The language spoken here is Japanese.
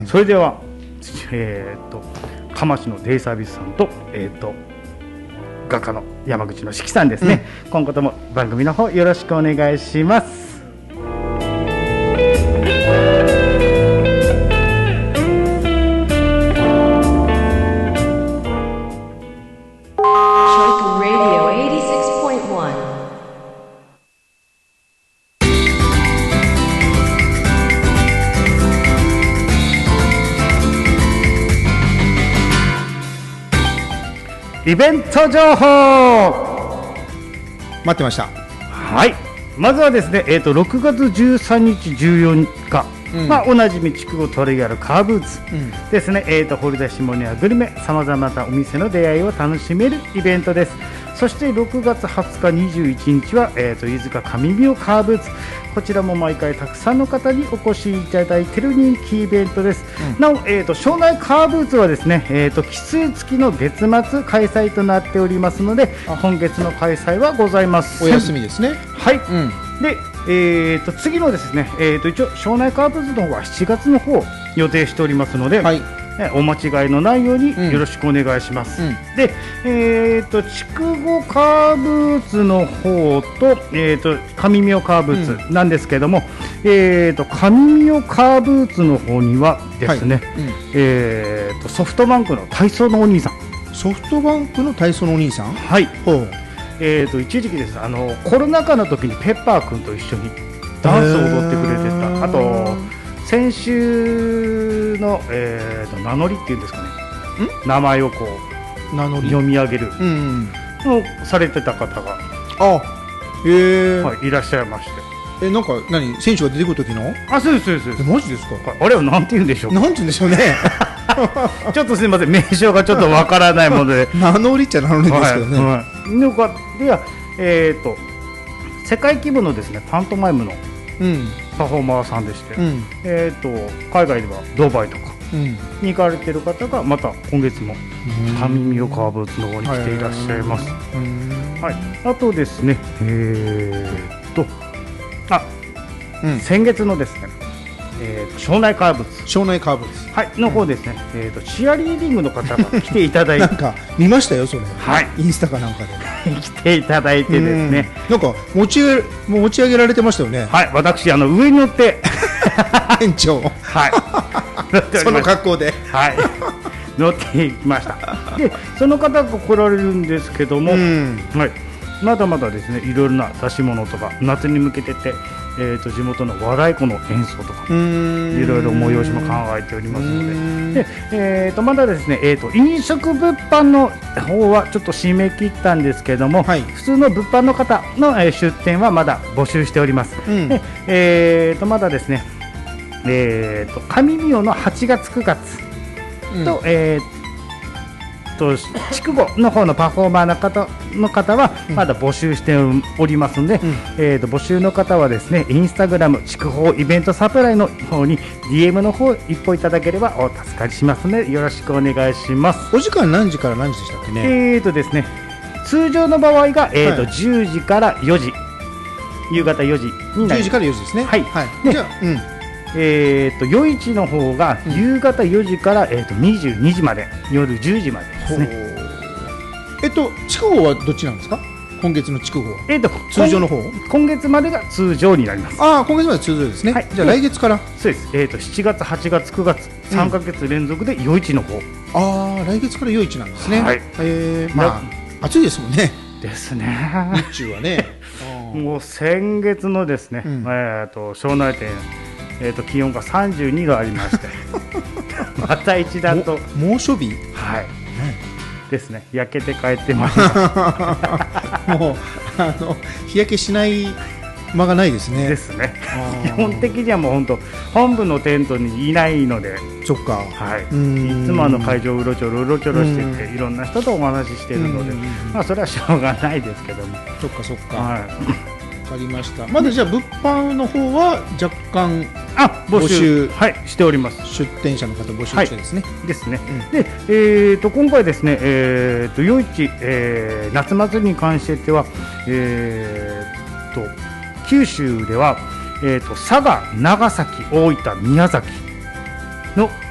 それでは、蒲市のデイサービスさんと、画家の山口の四季さんですね、今後とも番組の方よろしくお願いします。イベント情報待ってました。 はい、まずはですね、6月13日14日、おなじみ筑後トレギャルカーブーツですね、掘り出し物やグルメさまざまなお店の出会いを楽しめるイベントです。そして6月20日21日は、飯塚上宮カーブーツ、こちらも毎回たくさんの方にお越しいただいている人気イベントです。なお、庄内カーブーツはですね、奇数月の月末開催となっておりますので、今月の開催はございます。 お休みですね。 はい、で、次のですね、一応庄内カーブーツの方は7月の方予定しておりますので、お間違いのないようによろしくお願いします。で、筑後カーブーツの方と、上宮カーブーツなんですけども、上宮カーブーツの方にはですね、ソフトバンクの体操のお兄さん。 ソフトバンクの体操のお兄さん。 はい。一時期です、コロナ禍の時にペッパー君と一緒にダンスを踊ってくれてた。あと先週の、名乗りっていうんですかね、名前をこう読み上げるをされてた方がいらっしゃいまして、 なんか選手が出てくる時のそうですそうです。 マジですか。 あれはなんて言うんでしょう。 なんて言うんでしょうね。 ちょっとすみません、名称がちょっとわからないもので名乗りっちゃ名乗りですけどね。 では、世界規模のですねパントマイムのパフォーマーさんでして、海外ではドバイとかに行かれている方がまた今月も上宮カーブーツの方に来ていらっしゃいます。あとですね、先月のですね、庄内カーブーツの方ですね、チアリーディングの方が来ていただいてなんか見ましたよそれ、インスタかなんかで来ていただいてですね、 なんか持ち上げられてましたよね。 私上に乗って店長その格好で乗っていきました。でその方が来られるんですけども、まだまだですねいろいろな出し物とか夏に向けてて、地元の和太鼓の演奏とかいろいろ催しも考えておりますので、まだですね、飲食物販の方はちょっと締め切ったんですけども、普通の物販の方の、出店はまだ募集しております。でまだですね、上宮の8月9月と、筑後の方のパフォーマーの方はまだ募集しておりますので、募集の方はですねインスタグラム筑豊イベントサプライの方に DM の方一報いただければお助かりしますのでよろしくお願いします。 お時間何時から何時でしたっけね。 ですね、通常の場合が、10時から4時、夕方4時になります。10 時から4時ですね。 じゃあ夜市の方が夕方4時から、22時まで、夜10時までですね。 筑後はどっちなんですか。今月の筑後は、通常の方。 今月までが通常になります。 今月まで通常ですね。じゃあ来月から。 そうです。7月8月9月3ヶ月連続で夜市の方。 来月から夜市なんですね。暑いですもんね。 ですね。 日中はね。 もう先月のですね、庄内店気温が32度ありましてまた一段と猛暑日ですね、焼けて帰ってまいりましたもう日焼けしない間がないですね。 ですね。基本的にはもう本当本部のテントにいないので、 そっか、 いつも会場をうろちょろしてていろんな人とお話ししているので、それはしょうがないですけども。 そっか、わかりました。まだじゃあ物販の方は若干募集しております。 出店者の方募集中ですね。 ですね。で、今回ですね、夜市、夏祭りに関しては、九州では、佐賀、長崎、大分、宮崎の